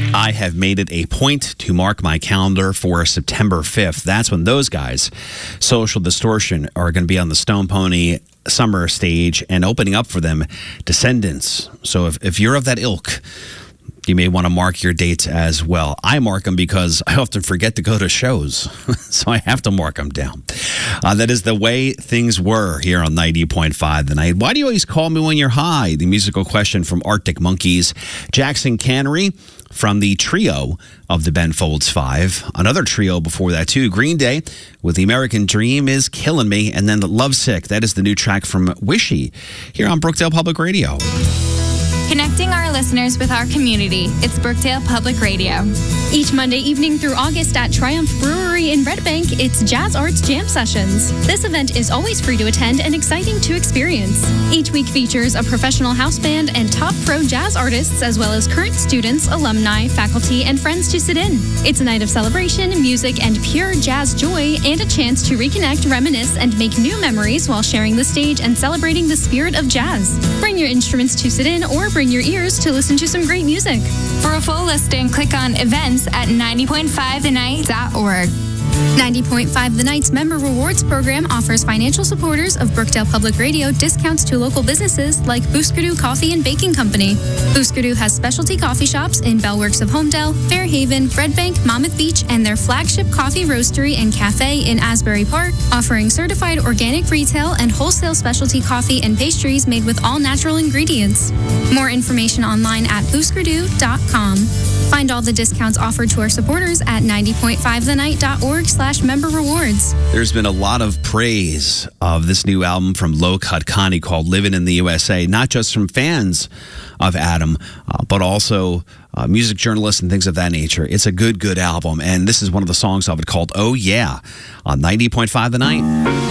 I have made it a point to mark my calendar for September 5th. That's when those guys, Social Distortion, are going to be on the Stone Pony summer stage, and opening up for them, Descendants. So if you're of that ilk, you may want to mark your dates as well. I mark them because I often forget to go to shows, so I have to mark them down. That is the way things were here on 90.5 The Night. Why do you always call me when you're high? The musical question from Arctic Monkeys. Jackson Cannery from the trio of the Ben Folds Five. Another trio before that, too. Green Day with The American Dream is Killing Me. And then Lovesick. That is the new track from Wishy here on Brookdale Public Radio. Connecting our listeners with our community. It's Brookdale Public Radio. Each Monday evening through August at Triumph Brewery in Red Bank, it's Jazz Arts Jam Sessions. This event is always free to attend and exciting to experience. Each week features a professional house band and top pro jazz artists, as well as current students, alumni, faculty, and friends to sit in. It's a night of celebration, music, and pure jazz joy, and a chance to reconnect, reminisce, and make new memories while sharing the stage and celebrating the spirit of jazz. Bring your instruments to sit in, or bring your ears to listen to some great music. For a full listing, click on events at 90.5thenight.org. 90.5 The Night's Member Rewards Program offers financial supporters of Brookdale Public Radio discounts to local businesses like Booskerdoo Coffee and Baking Company. Booskerdoo has specialty coffee shops in Bellworks of Homedale, Fairhaven, Red Bank, Monmouth Beach, and their flagship coffee roastery and cafe in Asbury Park, offering certified organic retail and wholesale specialty coffee and pastries made with all natural ingredients. More information online at booskerdoo.com. Find all the discounts offered to our supporters at 90.5thenight.org/member rewards. There's been a lot of praise of this new album from Low Cut Connie called Living in the USA, not just from fans of Adam, but also music journalists and things of that nature. It's a good album, and this is one of the songs of it called Oh Yeah on 90.5 The Night.